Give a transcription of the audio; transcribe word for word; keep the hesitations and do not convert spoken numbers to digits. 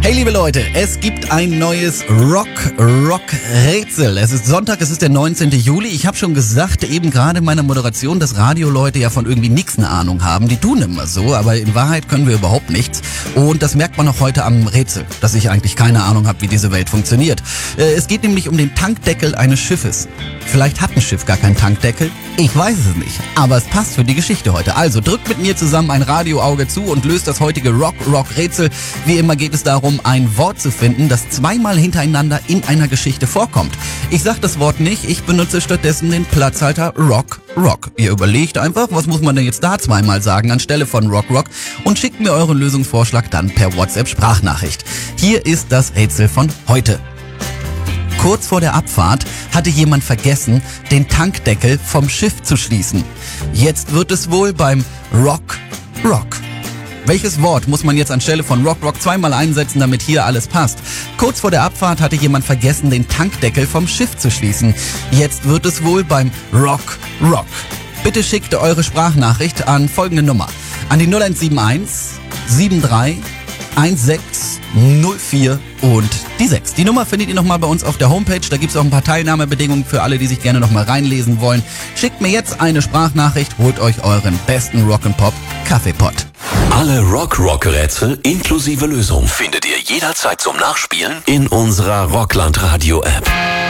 Hey liebe Leute, es gibt ein neues Rock-Rock-Rätsel. Es ist Sonntag, es ist der neunzehnten Juli. Ich habe schon gesagt, eben gerade in meiner Moderation, dass Radioleute ja von irgendwie nichts eine Ahnung haben. Die tun immer so, aber in Wahrheit können wir überhaupt nichts. Und das merkt man auch heute am Rätsel, dass ich eigentlich keine Ahnung habe, wie diese Welt funktioniert. Es geht nämlich um den Tankdeckel eines Schiffes. Vielleicht hat ein Schiff gar keinen Tankdeckel. Ich weiß es nicht, aber es passt für die Geschichte heute. Also drückt mit mir zusammen ein Radioauge zu und löst das heutige Rock-Rock-Rätsel. Wie immer geht es darum, ein Wort zu finden, das zweimal hintereinander in einer Geschichte vorkommt. Ich sage das Wort nicht, ich benutze stattdessen den Platzhalter Rock, Rock. Ihr überlegt einfach, was muss man denn jetzt da zweimal sagen anstelle von Rock, Rock und schickt mir euren Lösungsvorschlag dann per WhatsApp-Sprachnachricht. Hier ist das Rätsel von heute. Kurz vor der Abfahrt hatte jemand vergessen, den Tankdeckel vom Schiff zu schließen. Jetzt wird es wohl beim Rock, Rock. Welches Wort muss man jetzt anstelle von Rock, Rock zweimal einsetzen, damit hier alles passt? Kurz vor der Abfahrt hatte jemand vergessen, den Tankdeckel vom Schiff zu schließen. Jetzt wird es wohl beim Rock, Rock. Bitte schickt eure Sprachnachricht an folgende Nummer. An die null eins sieben eins sieben drei eins sechs null vier und die sechs. Die Nummer findet ihr nochmal bei uns auf der Homepage. Da gibt es auch ein paar Teilnahmebedingungen für alle, die sich gerne nochmal reinlesen wollen. Schickt mir jetzt eine Sprachnachricht, holt euch euren besten Rock'n'Pop Kaffeepott. Alle Rock-Rock-Rätsel inklusive Lösung findet ihr jederzeit zum Nachspielen in unserer Rockland Radio App.